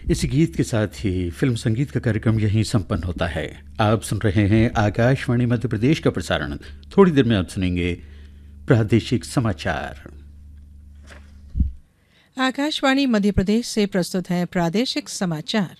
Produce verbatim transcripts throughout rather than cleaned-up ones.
इसी गीत के साथ ही फिल्म संगीत का कार्यक्रम यहीं संपन्न होता है। आप सुन रहे हैं आकाशवाणी मध्य प्रदेश का प्रसारण। थोड़ी देर में आप सुनेंगे प्रादेशिक समाचार। आकाशवाणी मध्य प्रदेश से प्रस्तुत है प्रादेशिक समाचार।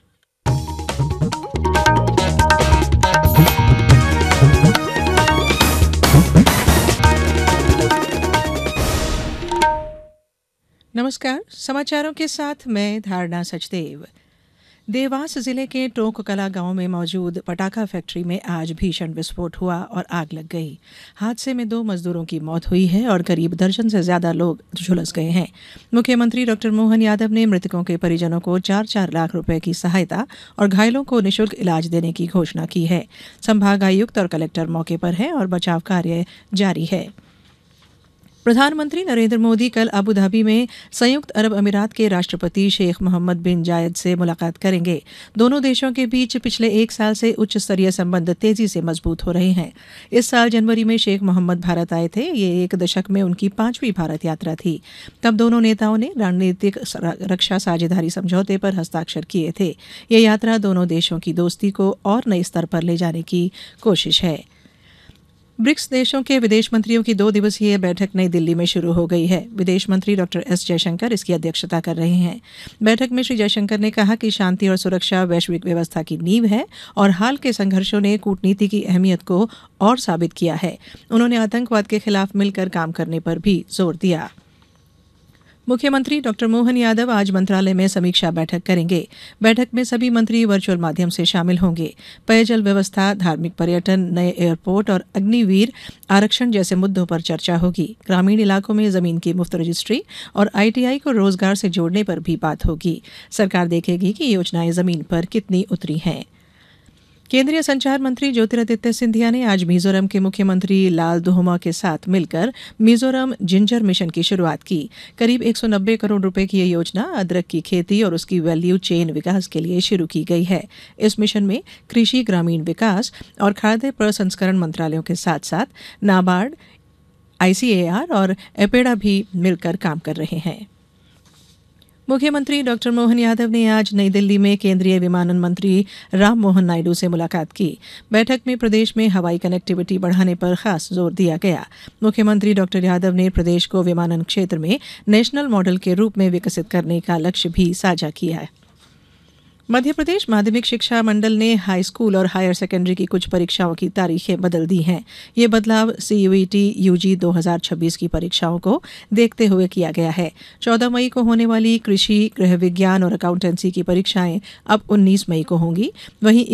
नमस्कार, समाचारों के साथ मैं धारणा सचदेव। देवास जिले के टोंक कला गांव में मौजूद पटाखा फैक्ट्री में आज भीषण विस्फोट हुआ और आग लग गई। हादसे में दो मजदूरों की मौत हुई है और करीब दर्जन से ज्यादा लोग झुलस गए हैं। मुख्यमंत्री डॉक्टर मोहन यादव ने मृतकों के परिजनों को चार चार लाख रुपए की सहायता और घायलों को निःशुल्क इलाज देने की घोषणा की है। संभागायुक्त और कलेक्टर मौके पर हैं और बचाव कार्य जारी है। प्रधानमंत्री नरेंद्र मोदी कल अबू धाबी में संयुक्त अरब अमीरात के राष्ट्रपति शेख मोहम्मद बिन जायद से मुलाकात करेंगे। दोनों देशों के बीच पिछले एक साल से उच्च स्तरीय संबंध तेजी से मजबूत हो रहे हैं। इस साल जनवरी में शेख मोहम्मद भारत आए थे। ये एक दशक में उनकी पांचवी भारत यात्रा थी। तब दोनों नेताओं ने रणनीतिक रक्षा साझेदारी समझौते पर हस्ताक्षर किए थे। ये यात्रा दोनों देशों की दोस्ती को और नए स्तर पर ले जाने की कोशिश है। ब्रिक्स देशों के विदेश मंत्रियों की दो दिवसीय बैठक नई दिल्ली में शुरू हो गई है। विदेश मंत्री डॉक्टर एस जयशंकर इसकी अध्यक्षता कर रहे हैं। बैठक में श्री जयशंकर ने कहा कि शांति और सुरक्षा वैश्विक व्यवस्था की नींव है और हाल के संघर्षों ने कूटनीति की अहमियत को और साबित किया है। उन्होंने आतंकवाद के खिलाफ मिलकर काम करने पर भी जोर दिया। मुख्यमंत्री डॉक्टर मोहन यादव आज मंत्रालय में समीक्षा बैठक करेंगे। बैठक में सभी मंत्री वर्चुअल माध्यम से शामिल होंगे। पेयजल व्यवस्था, धार्मिक पर्यटन, नए एयरपोर्ट और अग्निवीर आरक्षण जैसे मुद्दों पर चर्चा होगी। ग्रामीण इलाकों में जमीन की मुफ्त रजिस्ट्री और आईटीआई को रोजगार से जोड़ने पर भी बात होगी। सरकार देखेगी कि योजनाएं जमीन पर कितनी उतरी हैं। केंद्रीय संचार मंत्री ज्योतिरादित्य सिंधिया ने आज मिजोरम के मुख्यमंत्री लाल दुहोमा के साथ मिलकर मिजोरम जिंजर मिशन की शुरुआत की। करीब एक सौ नब्बे करोड़ रुपए की ये योजना अदरक की खेती और उसकी वैल्यू चेन विकास के लिए शुरू की गई है। इस मिशन में कृषि, ग्रामीण विकास और खाद्य प्रसंस्करण मंत्रालयों के साथ साथ नाबार्ड, आईसीएआर और एपेडा भी मिलकर काम कर रहे हैं। मुख्यमंत्री डॉक्टर मोहन यादव ने आज नई दिल्ली में केंद्रीय विमानन मंत्री राम मोहन नायडू से मुलाकात की। बैठक में प्रदेश में हवाई कनेक्टिविटी बढ़ाने पर खास जोर दिया गया। मुख्यमंत्री डॉक्टर यादव ने प्रदेश को विमानन क्षेत्र में नेशनल मॉडल के रूप में विकसित करने का लक्ष्य भी साझा किया है। मध्य प्रदेश माध्यमिक शिक्षा मंडल ने हाई स्कूल और हायर सेकेंडरी की कुछ परीक्षाओं की तारीखें बदल दी हैं। ये बदलाव सीयूईटी यूजी दो हज़ार छब्बीस की परीक्षाओं को देखते हुए किया गया है। चौदह मई को होने वाली कृषि, गृह विज्ञान और अकाउंटेंसी की परीक्षाएं अब उन्नीस मई को होंगी। वहीं